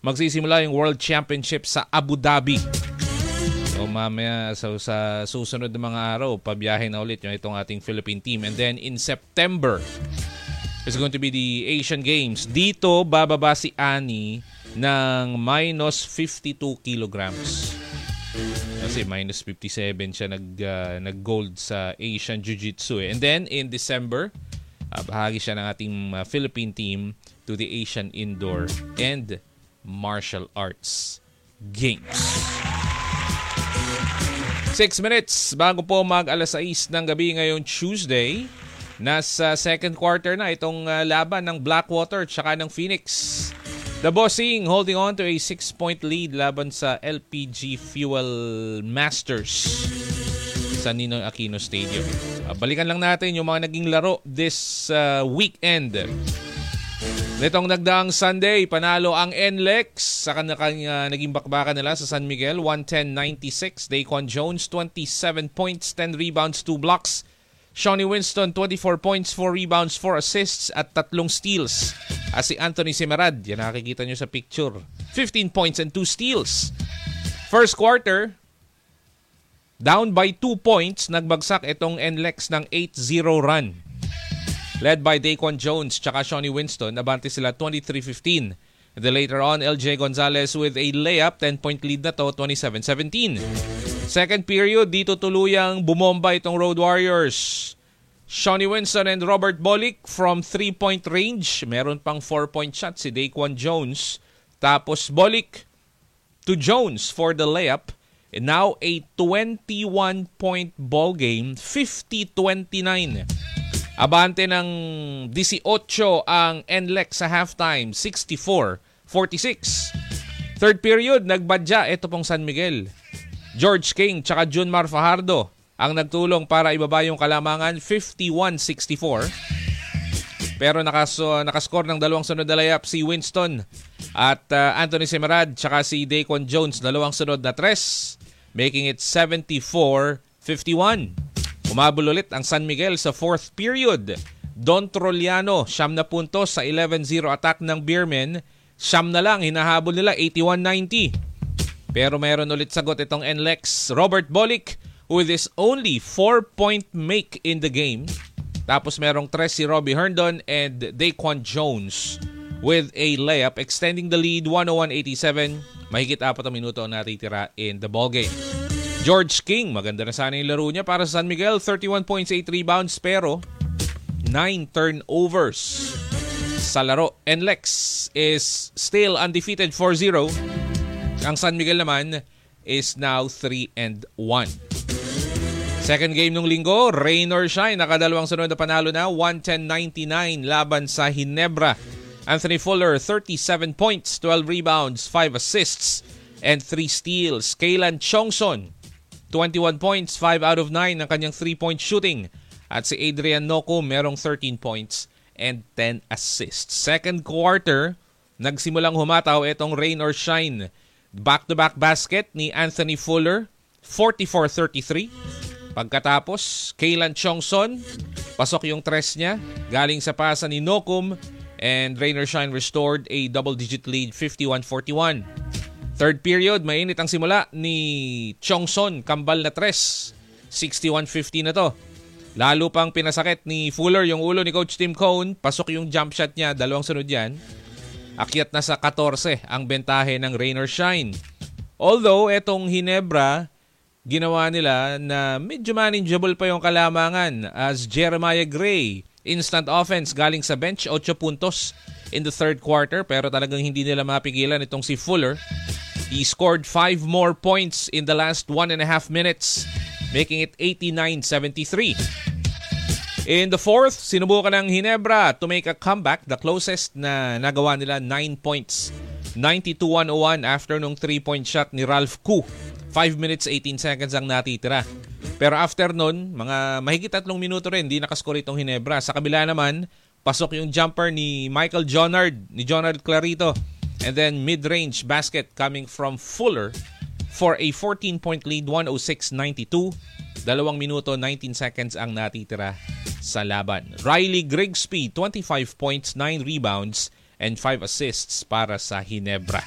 magsisimula yung World Championship sa Abu Dhabi. So mamaya sa susunod na mga araw, pabiyahe na ulit yung itong ating Philippine team. And then in September, is going to be the Asian Games. Dito, bababa si Annie ng minus 52 kilograms. Kasi minus 57 siya nag-gold sa Asian Jiu-Jitsu. And then in December, bahagi siya ng ating Philippine team to the Asian Indoor and Martial Arts Games. 6 minutes bago po mag-alas 6 ng gabi ngayong Tuesday. Nasa second quarter na itong laban ng Blackwater tsaka ng Phoenix. The Bossing holding on to a 6-point lead laban sa LPG Fuel Masters sa Ninoy Aquino Stadium. Balikan lang natin yung mga naging laro this weekend. Nitong nagdaang Sunday, panalo ang NLEX sa kanilang naging bakbakan nila sa San Miguel, 110-96. Daquan Jones, 27 points, 10 rebounds, 2 blocks. Shawnee Winston, 24 points, 4 rebounds, 4 assists at 3 steals. At si Anthony Semerad, yan nakikita nyo sa picture, 15 points and 2 steals. First quarter, down by 2 points, nagbagsak itong NLEX ng 8-0 run. Led by Daquan Jones tsaka Shawnee Winston, nabante sila 23-15. And then later on, LJ Gonzalez with a layup, 10-point lead na to, 27-17. Second period, dito tuluyang bumomba itong Road Warriors. Shawnee Winston and Robert Bolick from 3-point range. Meron pang 4-point shot si Daquan Jones. Tapos Bolick to Jones for the layup. And now a 21-point ball game, 50-29. Abante ng 18 ang NLEX sa halftime, 64-46. Third period, nagbadya ito pong San Miguel. George King tsaka Junmar Fajardo ang nagtulong para ibaba yung kalamangan, 51-64. Pero nakascore ng dalawang sunod na layup si Winston at Anthony Semerad tsaka si Daquan Jones, dalawang sunod na tres, making it 74-51. Umabol ulit ang San Miguel sa fourth period. Don Troliano, 9 na puntos sa 11-0 attack ng Beermen. 9 na lang, hinahabol nila 81-90. Pero meron ulit sagot itong NLEX. Robert Bolick with his only 4-point make in the game. Tapos merong 3 si Robbie Herndon and Daquan Jones with a layup, extending the lead 101-87. Mahigit 4 na minuto ang natitira in the ballgame. George King, maganda na sana yung laro niya para sa San Miguel. 31 points, 8 rebounds, pero 9 turnovers sa laro. NLEX is still undefeated 4-0. Ang San Miguel naman is now 3-1. Second game nung linggo, rain or shine, nakadalawang sunod na panalo na, 110-99 laban sa Ginebra. Anthony Fuller, 37 points, 12 rebounds, 5 assists, and 3 steals. Kaylan Chongson, 21 points, 5 out of 9 ang kanyang 3-point shooting. At si Adrian Noko, merong 13 points and 10 assists. Second quarter, nagsimulang humataw itong rain or shine. Back-to-back basket ni Anthony Fuller, 44-33. Pagkatapos, Kaylan Chongson, pasok yung tres niya, galing sa pasa ni Nokum, and rain or shine restored a double-digit lead, 51-41. Third period, mainit ang simula ni Chongson, kambal na tres, 61-50 na to. Lalo pang pinasakit ni Fuller yung ulo ni Coach Tim Cone, pasok yung jump shot niya, dalawang sunod yan. Akyat na sa 14 ang bentahe ng rain or shine. Although, etong Ginebra, ginawa nila na medyo manageable pa yung kalamangan as Jeremiah Gray, instant offense galing sa bench, 8 puntos in the third quarter, pero talagang hindi nila mapigilan itong si Fuller. He scored 5 more points in the last 1.5 minutes, making it 89-73. In the fourth, sinubukan ng Ginebra to make a comeback. The closest na nagawa nila, 9 points. 92-101 after nung 3-point shot ni Ralph Koo. 5 minutes, 18 seconds ang natitira. Pero after nun, mga mahigit 3 minuto rin, di nakascore itong Ginebra. Sa kabila naman, pasok yung jumper ni Michael Jonard, ni Jonard Clarito. And then mid-range basket coming from Fuller for a 14-point lead, 106-92. 2 minuto, 19 seconds ang natitira sa laban. Riley Grigsby, 25 points, 9 rebounds, and 5 assists para sa Ginebra.